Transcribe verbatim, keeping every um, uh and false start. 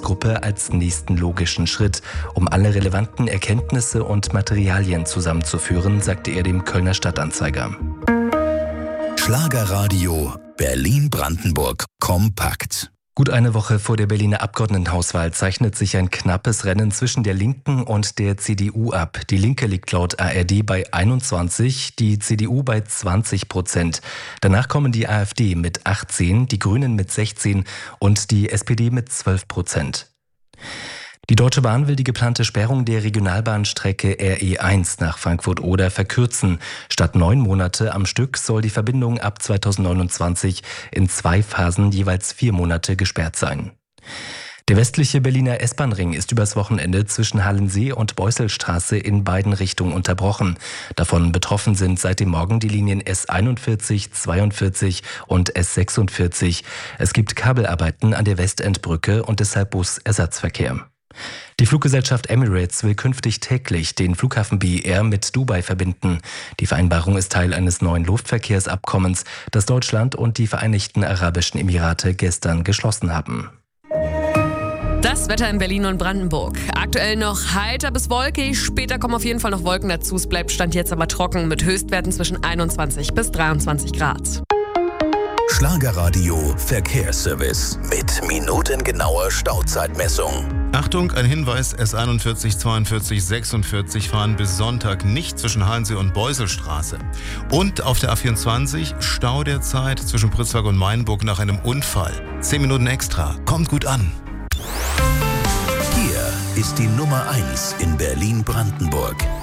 Arbeitsgruppe als nächsten logischen Schritt, um alle relevanten Erkenntnisse und Materialien zusammenzuführen, sagte er dem Kölner Stadtanzeiger. Schlagerradio Berlin-Brandenburg kompakt. Gut eine Woche vor der Berliner Abgeordnetenhauswahl zeichnet sich ein knappes Rennen zwischen der Linken und der C D U ab. Die Linke liegt laut A R D bei einundzwanzig, die C D U bei zwanzig Prozent. Danach kommen die AfD mit achtzehn, die Grünen mit sechzehn und die S P D mit zwölf Prozent. Die Deutsche Bahn will die geplante Sperrung der Regionalbahnstrecke R E eins nach Frankfurt-Oder verkürzen. Statt neun Monate am Stück soll die Verbindung ab zweitausendneunundzwanzig in zwei Phasen jeweils vier Monate gesperrt sein. Der westliche Berliner S-Bahn-Ring ist übers Wochenende zwischen Halensee und Beusselstraße in beiden Richtungen unterbrochen. Davon betroffen sind seit dem Morgen die Linien S einundvierzig, zweiundvierzig und S sechsundvierzig. Es gibt Kabelarbeiten an der Westendbrücke und deshalb Busersatzverkehr. Die Fluggesellschaft Emirates will künftig täglich den Flughafen B E R mit Dubai verbinden. Die Vereinbarung ist Teil eines neuen Luftverkehrsabkommens, das Deutschland und die Vereinigten Arabischen Emirate gestern geschlossen haben. Das Wetter in Berlin und Brandenburg. Aktuell noch heiter bis wolkig, später kommen auf jeden Fall noch Wolken dazu. Es bleibt Stand jetzt aber trocken mit Höchstwerten zwischen einundzwanzig bis dreiundzwanzig Grad. Schlagerradio Verkehrsservice mit minutengenauer Stauzeitmessung. Achtung, ein Hinweis, S einundvierzig, zweiundvierzig, sechsundvierzig fahren bis Sonntag nicht zwischen Halensee und Beusselstraße. Und auf der A vierundzwanzig Stau derzeit zwischen Pritzwalk und Mainburg nach einem Unfall. Zehn Minuten extra, kommt gut an. Hier ist die Nummer eins in Berlin-Brandenburg.